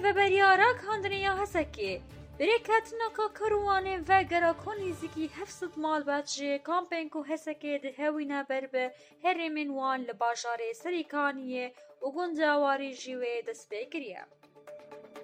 و بریارا کاندنیا هسکی بریکتناکا کروانه و گراکونیزیکی هفصد مال بچه کامپنکو هسکی ده هوینا بربه هرمین وان لباشاره سریکانیه و گنجاواری جیوه دست بکریه.